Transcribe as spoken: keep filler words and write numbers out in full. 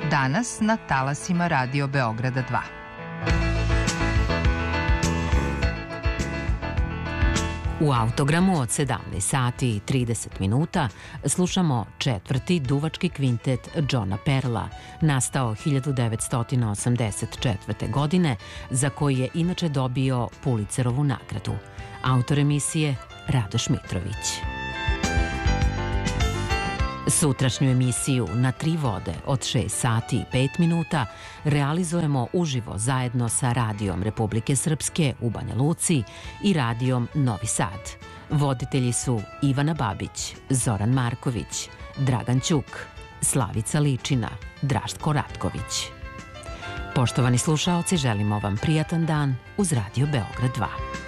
Danas na talasima Radio Beograda dva. U Autogramu od sedamnaest sati i trideset minuta slušamo četvrti duvački kvintet Johna Perla, nastao hiljadu devetsto osamdeset četvrte. godine, za koji je inače dobio Pulitzerovu nagradu. Autor emisije Radoš Mitrović. Sutrašnju emisiju Na tri vode od šest sati i pet minuta realizujemo uživo zajedno sa Radijom Republike Srpske u Banja Luci i Radijom Novi Sad. Voditelji su Ivana Babić, Zoran Marković, Dragan Ćuk, Slavica Ličina, Draštko Ratković. Poštovani slušaoci, želimo vam prijatan dan uz Radio Beograd dva.